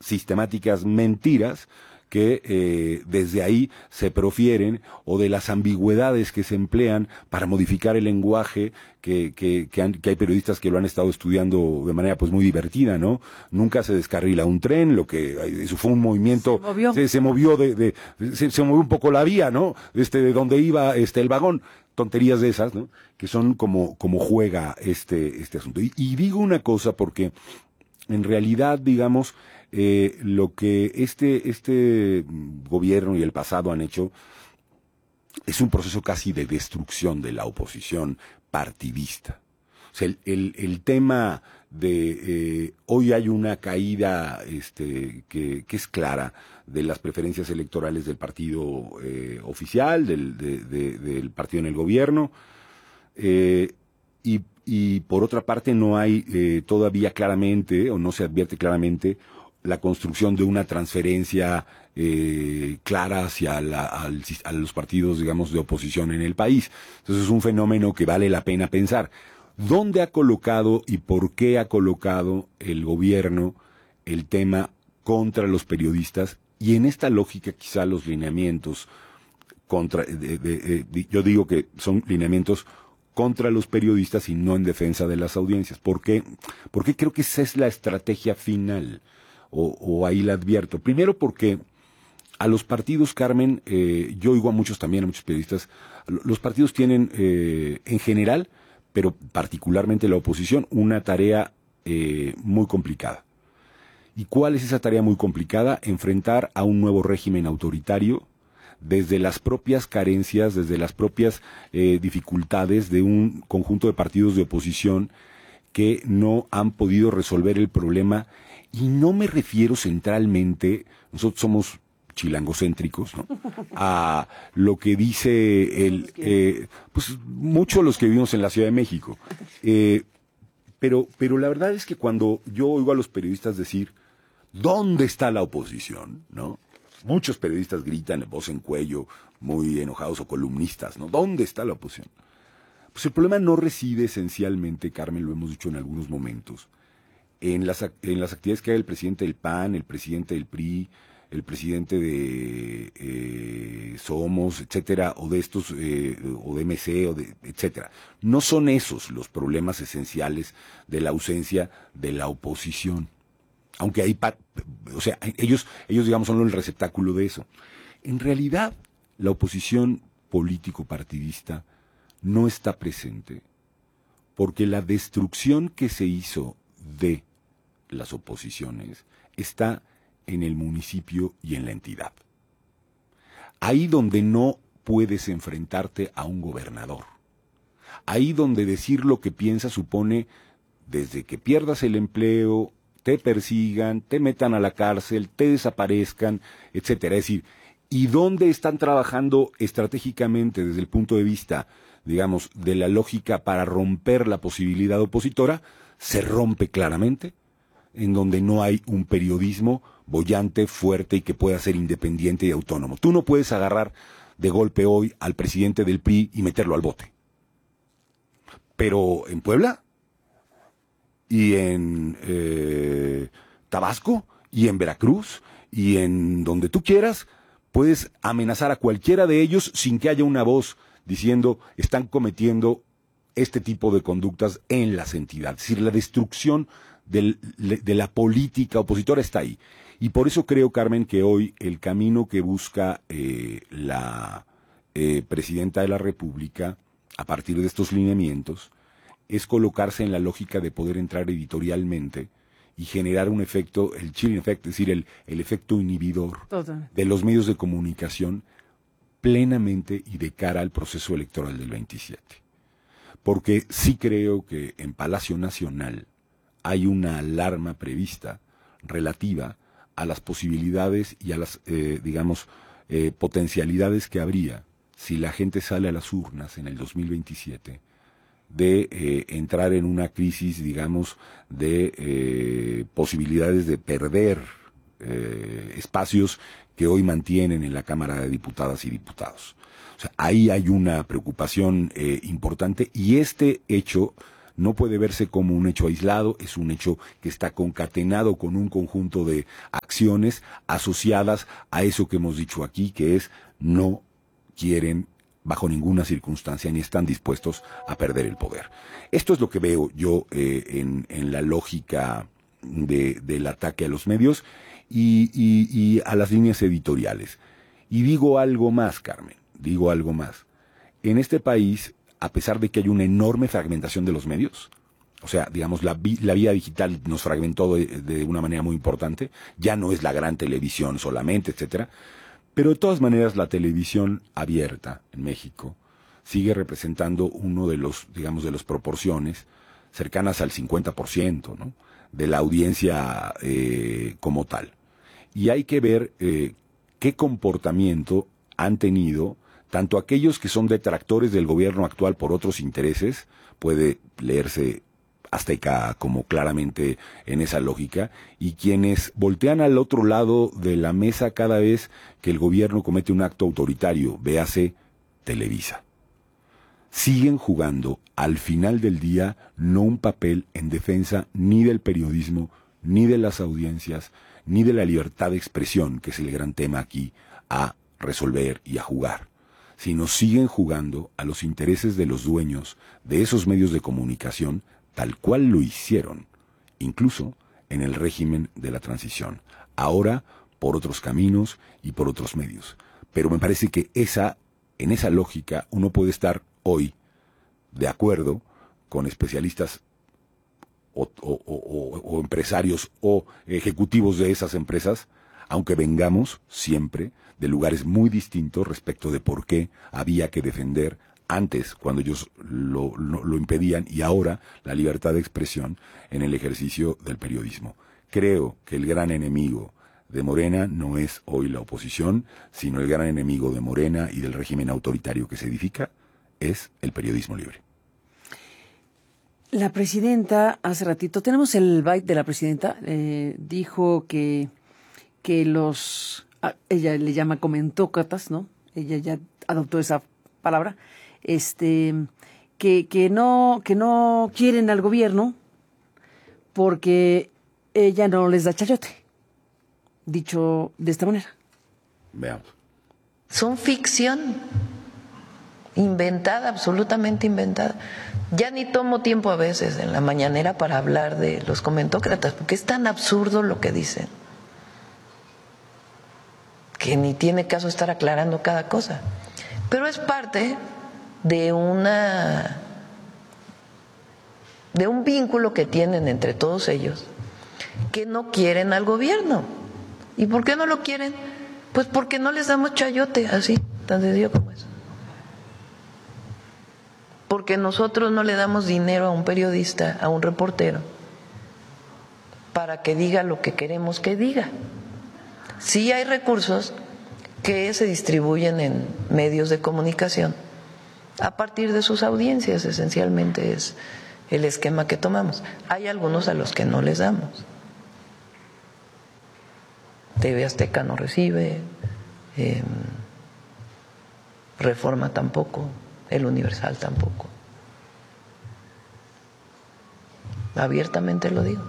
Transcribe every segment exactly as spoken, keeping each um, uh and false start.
sistemáticas mentiras que eh, desde ahí se profieren, o de las ambigüedades que se emplean para modificar el lenguaje, que, que, que, han, que hay periodistas que lo han estado estudiando de manera pues muy divertida, ¿no? Nunca se descarrila un tren, lo que eso fue un movimiento, se movió, se, se movió de, de se, se movió un poco la vía, ¿no? Este, de donde iba este el vagón, tonterías de esas, ¿no? Que son como, como juega este, este asunto. Y, y digo una cosa porque en realidad, digamos, Eh, lo que este, este gobierno y el pasado han hecho es un proceso casi de destrucción de la oposición partidista. O sea, el, el, el tema de eh, hoy hay una caída este, que, que es clara de las preferencias electorales del partido eh, oficial, del, de, de, del partido en el gobierno, eh, y, y por otra parte no hay eh, todavía claramente, o no se advierte claramente, la construcción de una transferencia eh, clara hacia la, al, a los partidos, digamos, de oposición en el país. Entonces es un fenómeno que vale la pena pensar. ¿Dónde ha colocado y por qué ha colocado el gobierno el tema contra los periodistas? Y en esta lógica quizá los lineamientos contra, de, de, de, yo digo que son lineamientos contra los periodistas y no en defensa de las audiencias. ¿Por qué? Porque creo que esa es la estrategia final. O, o ahí la advierto. Primero porque a los partidos, Carmen, eh, yo oigo a muchos también, a muchos periodistas, los partidos tienen eh, en general, pero particularmente la oposición, una tarea eh, muy complicada. ¿Y cuál es esa tarea muy complicada? Enfrentar a un nuevo régimen autoritario desde las propias carencias, desde las propias eh, dificultades de un conjunto de partidos de oposición que no han podido resolver el problema. Y no me refiero centralmente, nosotros somos chilangocéntricos, ¿no? A lo que dice el, eh, pues muchos los que vivimos en la Ciudad de México. Eh, pero, pero la verdad es que cuando yo oigo a los periodistas decir, ¿dónde está la oposición? ¿No? Muchos periodistas gritan, voz en cuello, muy enojados, o columnistas, ¿no? ¿Dónde está la oposición? Pues el problema no reside esencialmente, Carmen, lo hemos dicho en algunos momentos, en las, en las actividades que haga el presidente del P A N, el presidente del P R I, el presidente de eh, Somos, etcétera, o de estos, eh, o de M C, o de, etcétera. No son esos los problemas esenciales de la ausencia de la oposición. Aunque hay, o sea, ellos, ellos digamos son el receptáculo de eso. En realidad, la oposición político-partidista no está presente porque la destrucción que se hizo de las oposiciones está en el municipio y en la entidad. Ahí donde no puedes enfrentarte a un gobernador. Ahí donde decir lo que piensas supone desde que pierdas el empleo, te persigan, te metan a la cárcel, te desaparezcan, etcétera. Es decir, ¿y dónde están trabajando estratégicamente desde el punto de vista, digamos, de la lógica para romper la posibilidad opositora? Se rompe claramente en donde no hay un periodismo boyante, fuerte y que pueda ser independiente y autónomo. Tú no puedes agarrar de golpe hoy al presidente del P R I y meterlo al bote. Pero en Puebla, y en eh, Tabasco, y en Veracruz, y en donde tú quieras, puedes amenazar a cualquiera de ellos sin que haya una voz diciendo están cometiendo este tipo de conductas en las entidades. Es decir, la destrucción del, de la política opositora está ahí. Y por eso creo, Carmen, que hoy el camino que busca eh, la eh, Presidenta de la República, a partir de estos lineamientos, es colocarse en la lógica de poder entrar editorialmente y generar un efecto, el chilling effect, es decir, el, el efecto inhibidor Total. de los medios de comunicación plenamente y de cara al proceso electoral del veintisiete. Porque sí creo que en Palacio Nacional hay una alarma prevista relativa a las posibilidades y a las, eh, digamos, eh, potencialidades que habría si la gente sale a las urnas en el dos mil veintisiete de eh, entrar en una crisis, digamos, de eh, posibilidades de perder eh, espacios que hoy mantienen en la Cámara de Diputadas y Diputados. O sea, ahí hay una preocupación eh, importante y este hecho no puede verse como un hecho aislado, es un hecho que está concatenado con un conjunto de acciones acciones asociadas a eso que hemos dicho aquí, que es no quieren bajo ninguna circunstancia ni están dispuestos a perder el poder. Esto es lo que veo yo eh, en, en la lógica de, del ataque a los medios y, y, y a las líneas editoriales. Y digo algo más, Carmen, digo algo más. En este país, a pesar de que hay una enorme fragmentación de los medios, o sea, digamos, la, vi, la vía digital nos fragmentó de, de una manera muy importante, ya no es la gran televisión solamente, etcétera. Pero de todas maneras la televisión abierta en México sigue representando uno de los, digamos, de las proporciones cercanas al cincuenta por ciento, ¿no?, de la audiencia eh, como tal. Y hay que ver eh, qué comportamiento han tenido tanto aquellos que son detractores del gobierno actual por otros intereses, puede leerse Azteca como claramente en esa lógica, y quienes voltean al otro lado de la mesa cada vez que el gobierno comete un acto autoritario, véase Televisa. Siguen jugando al final del día no un papel en defensa ni del periodismo, ni de las audiencias, ni de la libertad de expresión, que es el gran tema aquí a resolver y a jugar, sino siguen jugando a los intereses de los dueños de esos medios de comunicación, tal cual lo hicieron, incluso en el régimen de la transición. Ahora, por otros caminos y por otros medios. Pero me parece que esa, en esa lógica, uno puede estar hoy de acuerdo con especialistas o, o, o, o empresarios o ejecutivos de esas empresas, aunque vengamos siempre de lugares muy distintos respecto de por qué había que defender antes, cuando ellos lo, lo, lo impedían, y ahora la libertad de expresión en el ejercicio del periodismo. Creo que el gran enemigo de Morena no es hoy la oposición, sino el gran enemigo de Morena y del régimen autoritario que se edifica es el periodismo libre. La presidenta, hace ratito, tenemos el byte de la presidenta, eh, dijo que, que los, ah, ella le llama comentócratas, ¿no? Ella ya adoptó esa palabra. Este, que, que no, que no quieren al gobierno porque ella no les da chayote, dicho de esta manera. Veamos. Son ficción, inventada, absolutamente inventada. Ya ni tomo tiempo a veces en la mañanera para hablar de los comentócratas, porque es tan absurdo lo que dicen, que ni tiene caso estar aclarando cada cosa. Pero es parte de una de un vínculo que tienen entre todos ellos, que no quieren al gobierno. ¿Y por qué no lo quieren? Pues porque no les damos chayote, así, tan sencillo como eso. Porque nosotros no le damos dinero a un periodista, a un reportero, para que diga lo que queremos que diga. Sí hay recursos que se distribuyen en medios de comunicación a partir de sus audiencias, esencialmente es el esquema que tomamos. Hay algunos a los que no les damos. T V Azteca no recibe, eh, Reforma tampoco, El Universal tampoco. Abiertamente lo digo.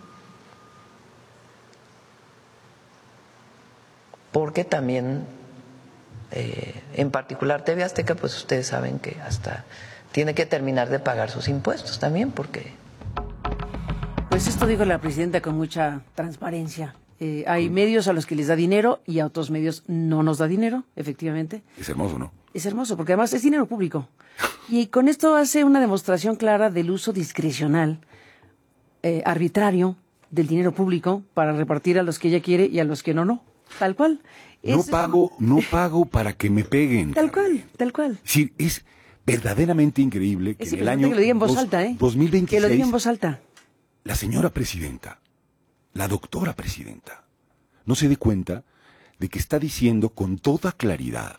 Porque también, eh, en particular T V Azteca, pues ustedes saben que hasta tiene que terminar de pagar sus impuestos también, porque... Pues esto dijo la presidenta con mucha transparencia. Eh, hay medios a los que les da dinero y a otros medios no nos da dinero, efectivamente. Es hermoso, ¿no? Es hermoso, porque además es dinero público. Y con esto hace una demostración clara del uso discrecional, eh, arbitrario, del dinero público para repartir a los que ella quiere y a los que no, no. Tal cual. No es, pago, no pago para que me peguen. Tal cual, tal cual. Sí, es verdaderamente increíble que es en el año que lo diga en voz dos, alta, ¿eh? dos mil veintiséis, que lo diga en voz alta. La señora presidenta, la doctora presidenta, no se dé cuenta de que está diciendo con toda claridad: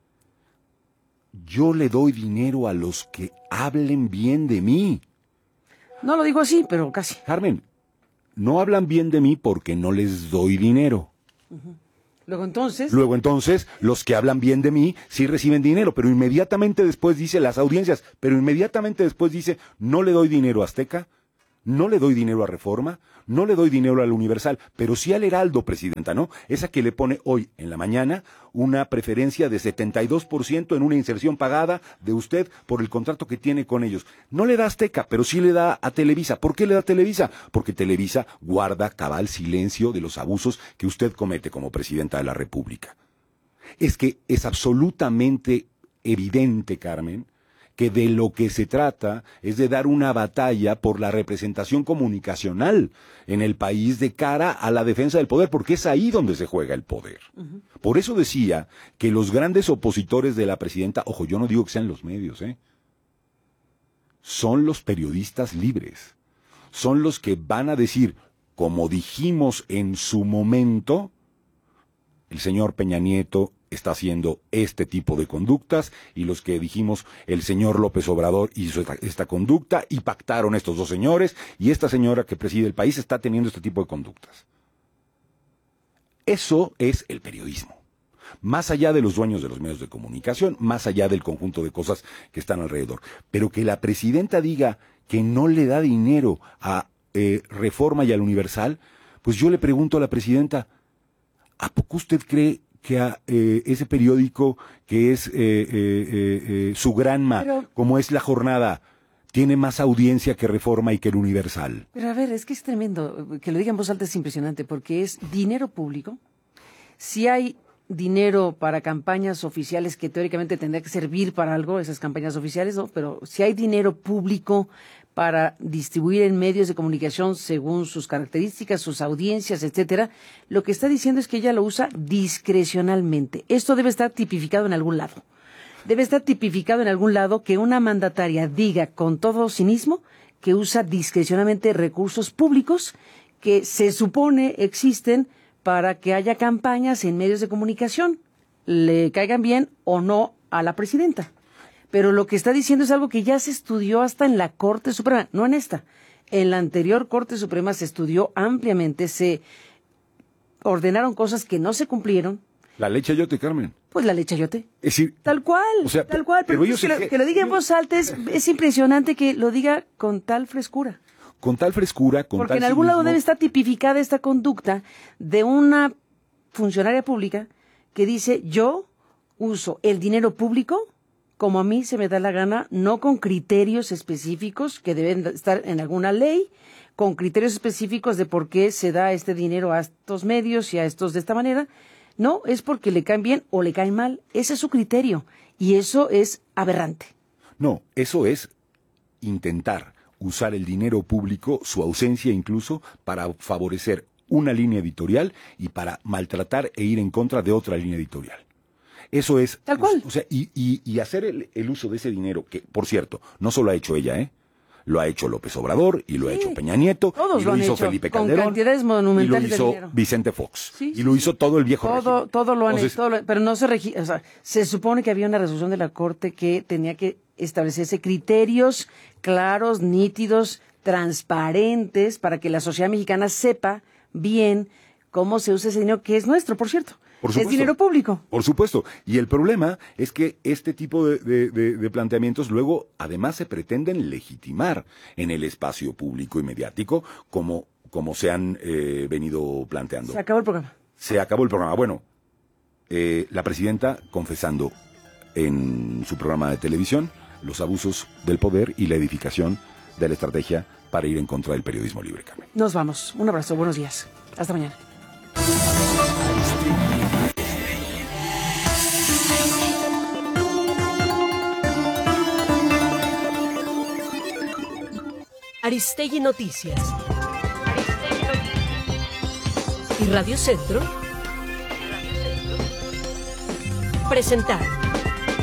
yo le doy dinero a los que hablen bien de mí. No lo digo así, pero casi. Carmen, no hablan bien de mí porque no les doy dinero. Uh-huh. Luego entonces... Luego entonces, los que hablan bien de mí sí reciben dinero, pero inmediatamente después dice las audiencias, pero inmediatamente después dice, no le doy dinero a Azteca, No le doy dinero a Reforma, no le doy dinero al Universal, pero sí al Heraldo, presidenta, ¿no? Esa que le pone hoy en la mañana una preferencia de setenta y dos por ciento en una inserción pagada de usted por el contrato que tiene con ellos. No le da a Azteca, pero sí le da a Televisa. ¿Por qué le da a Televisa? Porque Televisa guarda cabal silencio de los abusos que usted comete como presidenta de la República. Es que es absolutamente evidente, Carmen, que de lo que se trata es de dar una batalla por la representación comunicacional en el país de cara a la defensa del poder, porque es ahí donde se juega el poder. Uh-huh. Por eso decía que los grandes opositores de la presidenta, ojo, yo no digo que sean los medios, ¿eh? son los periodistas libres, son los que van a decir, como dijimos en su momento, el señor Peña Nieto está haciendo este tipo de conductas, y los que dijimos el señor López Obrador hizo esta, esta conducta, y pactaron estos dos señores, y esta señora que preside el país está teniendo este tipo de conductas. Eso es el periodismo. Más allá de los dueños de los medios de comunicación, más allá del conjunto de cosas que están alrededor. Pero que la presidenta diga que no le da dinero a eh, Reforma y al Universal, pues yo le pregunto a la presidenta, ¿a poco usted cree que a eh, ese periódico que es eh, eh, eh, eh, su granma, pero, como es La Jornada, tiene más audiencia que Reforma y que el Universal? Pero a ver, es que es tremendo, que lo diga en voz alta es impresionante, porque es dinero público. Si hay dinero para campañas oficiales que teóricamente tendría que servir para algo, esas campañas oficiales, ¿no? Pero si hay dinero público para distribuir en medios de comunicación según sus características, sus audiencias, etcétera, lo que está diciendo es que ella lo usa discrecionalmente. Esto debe estar tipificado en algún lado. Debe estar tipificado en algún lado que una mandataria diga con todo cinismo que usa discrecionalmente recursos públicos que se supone existen para que haya campañas en medios de comunicación, le caigan bien o no a la presidenta. Pero lo que está diciendo es algo que ya se estudió hasta en la Corte Suprema, no en esta. En la anterior Corte Suprema se estudió ampliamente, se ordenaron cosas que no se cumplieron. La ley Chayote, Carmen. Pues la ley Chayote. Es decir, tal cual, o sea, tal cual. Pero, pero que, lo, que lo diga en voz alta es, es impresionante que lo diga con tal frescura. Con tal frescura, con Porque tal en algún cinismo. lado debe estar tipificada esta conducta de una funcionaria pública que dice, yo uso el dinero público como a mí se me da la gana, no con criterios específicos que deben estar en alguna ley, con criterios específicos de por qué se da este dinero a estos medios y a estos de esta manera. No, es porque le caen bien o le caen mal. Ese es su criterio y eso es aberrante. No, eso es intentar usar el dinero público, su ausencia incluso, para favorecer una línea editorial y para maltratar e ir en contra de otra línea editorial. Eso es... Tal cual. O sea, y, y, y hacer el, el uso de ese dinero, que, por cierto, no solo ha hecho ella, ¿eh? Lo ha hecho López Obrador, y lo sí, ha hecho Peña Nieto, todos y lo, lo hizo hecho, Felipe con Calderón, cantidades monumentales y lo hizo de dinero. Vicente Fox, sí, y sí, lo hizo sí. todo el viejo todo, régimen. todo lo han Entonces, hecho, todo lo, pero no se regi- o sea, se supone que había una resolución de la Corte que tenía que establecerse criterios claros, nítidos, transparentes, para que la sociedad mexicana sepa bien cómo se usa ese dinero, que es nuestro, por cierto. Por supuesto, es dinero público. Por supuesto. Y el problema es que este tipo de, de, de, de planteamientos luego además se pretenden legitimar en el espacio público y mediático como, como se han eh, venido planteando. Se acabó el programa. Se acabó el programa. Bueno, eh, la presidenta confesando en su programa de televisión los abusos del poder y la edificación de la estrategia para ir en contra del periodismo libre, Carmen. Nos vamos. Un abrazo. Buenos días. Hasta mañana. Aristegui Noticias. Y Radio Centro presentaron